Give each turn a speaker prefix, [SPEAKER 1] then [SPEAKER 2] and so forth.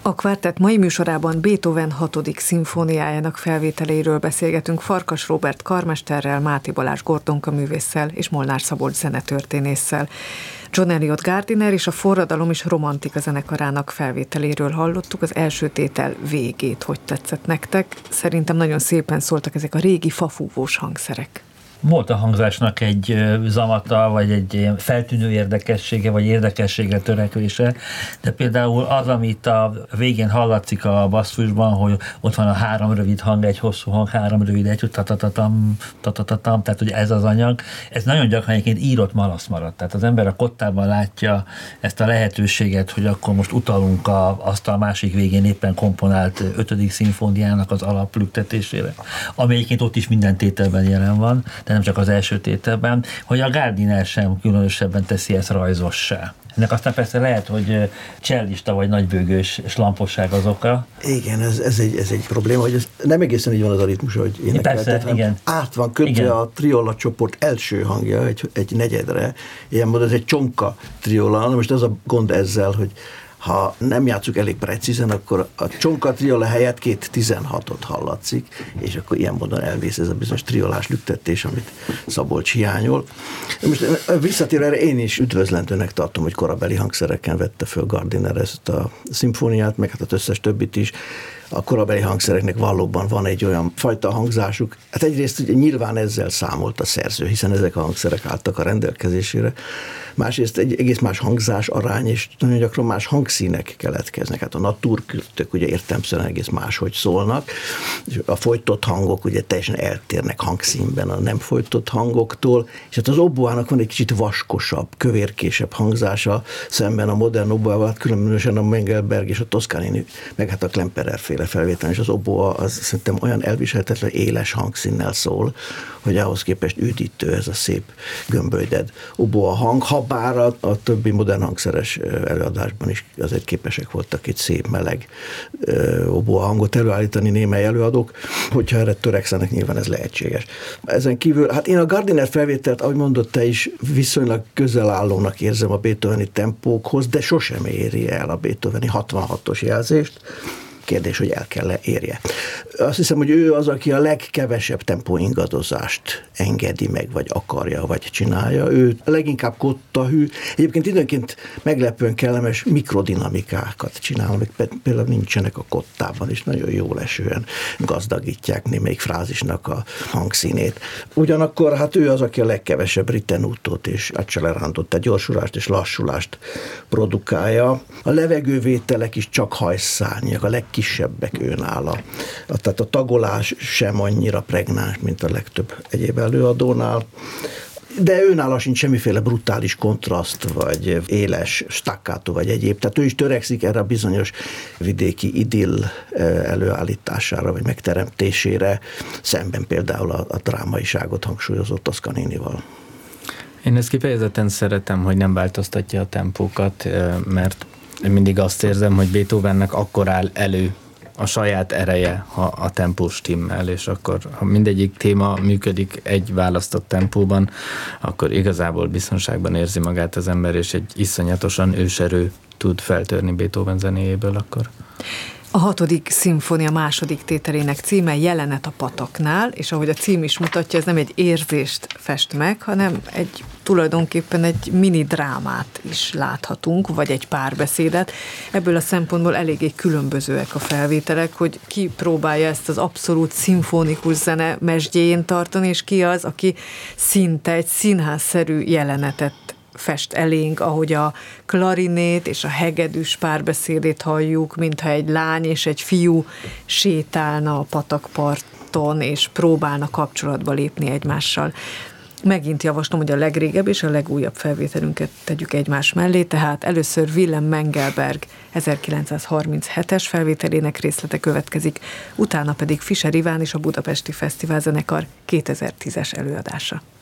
[SPEAKER 1] A Quartett mai műsorában Beethoven 6. szimfóniájának felvételéről beszélgetünk Farkas Róbert karmesterrel, Máté Balázs Gordonka művésszel és Molnár Szabolcs zenetörténésszel. John Eliot Gardiner és a Forradalom és Romantika zenekarának felvételéről hallottuk az első tétel végét. Hogy tetszett nektek? Szerintem nagyon szépen szóltak ezek a régi fafúvós hangszerek.
[SPEAKER 2] Volt a hangzásnak egy zamata, vagy egy feltűnő érdekessége, vagy érdekességre törekvése, de például az, amit a végén hallatszik a basszusban, hogy ott van a 3 rövid hang, egy hosszú hang, 3 rövid, egy tatatatam, tehát hogy ez az anyag, ez nagyon gyakran egyébként írott malasz maradt. Tehát az ember a kottában látja ezt a lehetőséget, hogy akkor most utalunk azt a másik végén éppen komponált 5. szimfóniának az alaplüktetésére, ami egyébként ott is minden tételben jelen van, de nem csak az első tételben, hogy a Gardiner sem különösebben teszi ezt rajzossá. Ennek aztán persze lehet, hogy csellista vagy nagybőgős slamposság az oka.
[SPEAKER 3] Igen, ez egy probléma, hogy ez nem egészen így van az a ritmus, hogy énekeltet, hanem át van kötve igen. A triola csoport első hangja egy negyedre. Ilyen módon ez egy csonka triola. Most az a gond ezzel, hogy ha nem játszuk elég precízen, akkor a csonka triola helyett 2 16-ot hallatszik, és akkor ilyen módon elvész ez a bizonyos triolás lüktetés, amit Szabolcs hiányol. Most visszatérve erre, én is üdvözlendőnek tartom, hogy korabeli hangszereken vette föl Gardiner ezt a szimfóniát, meg hát az összes többit is. A korabeli hangszereknek valóban van egy olyan fajta hangzásuk. Hát egyrészt ugye nyilván ezzel számolt a szerző, hiszen ezek a hangszerek álltak a rendelkezésére. Másrészt egy egész más hangzás arány, és nagyon gyakran más hangszínek keletkeznek. Hát a naturkürtök ugye értelemszerűen egész máshogy szólnak, és a folytott hangok ugye teljesen eltérnek hangszínben a nem folytott hangoktól, és hát az oboának van egy kicsit vaskosabb, kövérkésebb hangzása szemben a modern oboával, hát különösen a Mengelberg és a Toscanini, meg hát a Klemperer féle felvétel, és az oboa az szerintem olyan elviselhetetlen éles hangszínnel szól, hogy ahhoz képest üdítő ez a szép gömbölyded oboa hang, ha bár a többi modern hangszeres előadásban is azért képesek voltak egy szép meleg oboa hangot előállítani némely előadók, hogyha erre törekszenek, nyilván ez lehetséges. Ezen kívül, hát én a Gardiner felvételt, ahogy mondott te is, viszonylag közel állónak érzem a beethoveni tempókhoz, de sosem éri el a beethoveni 66-os jelzést. Kérdés, hogy el kell érje. Azt hiszem, hogy ő az, aki a legkevesebb tempóingadozást engedi meg, vagy akarja, vagy csinálja. Ő leginkább kottahű. Egyébként időnként meglepően kellemes mikrodinamikákat csinál, amik például nincsenek a kottában, és nagyon jól esően gazdagítják némelyik frázisnak a hangszínét. Ugyanakkor hát ő az, aki a legkevesebb ritenutót és accelerantot, tehát gyorsulást és lassulást produkálja. A levegővételek is csak hajszárnyak, a legkisebbek őnála. Tehát a tagolás sem annyira pregnáns, mint a legtöbb egyéb előadónál. De őnála sincs semmiféle brutális kontraszt, vagy éles staccato, vagy egyéb. Tehát ő is törekszik erre a bizonyos vidéki idill előállítására, vagy megteremtésére, szemben például a drámaiságot hangsúlyozó Toscaninival.
[SPEAKER 4] Én ezt kifejezetten szeretem, hogy nem változtatja a tempókat, mert én mindig azt érzem, hogy Beethovennek akkor áll elő a saját ereje, ha a tempó stimmel, és akkor, ha mindegyik téma működik egy választott tempóban, akkor igazából biztonságban érzi magát az ember, és egy iszonyatosan őserő tud feltörni Beethoven zenéjéből akkor.
[SPEAKER 1] A 6. szimfónia második tételének címe Jelenet a pataknál, és ahogy a cím is mutatja, ez nem egy érzést fest meg, hanem tulajdonképpen egy mini drámát is láthatunk, vagy egy párbeszédet. Ebből a szempontból eléggé különbözőek a felvételek, hogy ki próbálja ezt az abszolút szimfonikus zene mesdjéjén tartani, és ki az, aki szinte egy színházszerű jelenetet fest elénk, ahogy a klarinét és a hegedűs párbeszédét halljuk, mintha egy lány és egy fiú sétálna a patakparton, és próbálna kapcsolatba lépni egymással. Megint javaslom, hogy a legrégebb és a legújabb felvételünket tegyük egymás mellé, tehát először Wilhelm Mengelberg 1937-es felvételének részlete következik, utána pedig Fischer Iván és a Budapesti Fesztiválzenekar 2010-es előadása.